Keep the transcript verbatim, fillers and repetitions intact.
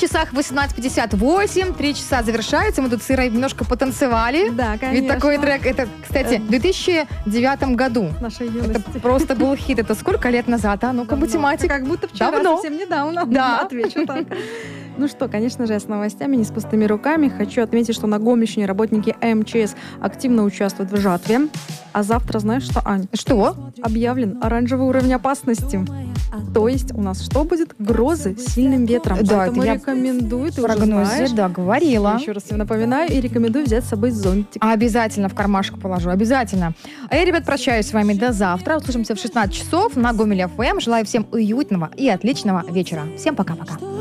часах восемнадцать пятьдесят восемь, три часа завершаются. Мы тут с Ирой немножко потанцевали. Да, конечно. Ведь такой трек, это, кстати, в две тысячи девятом году. Нашей юности. Это просто был хит. Это сколько лет назад, а? Ну-ка, Давно. математик. Как будто вчера, Давно. совсем недавно. Да. Отвечу так. Ну что, конечно же, я с новостями, не с пустыми руками. Хочу отметить, что на Гомельщине работники эм че эс активно участвуют в жатве. А завтра, знаешь что, Ань? Что? Объявлен оранжевый уровень опасности. То есть у нас что будет? Грозы с сильным ветром. Да, Поэтому это я рекомендую, ты В уже прогнозе, знаешь. да, говорила. Я еще раз тебе напоминаю и рекомендую взять с собой зонтик. А обязательно в кармашек положу, обязательно. А я, ребят, прощаюсь с вами до завтра. Услышимся в шестнадцать часов на Гомель эф эм. Желаю всем уютного и отличного вечера. Всем пока-пока.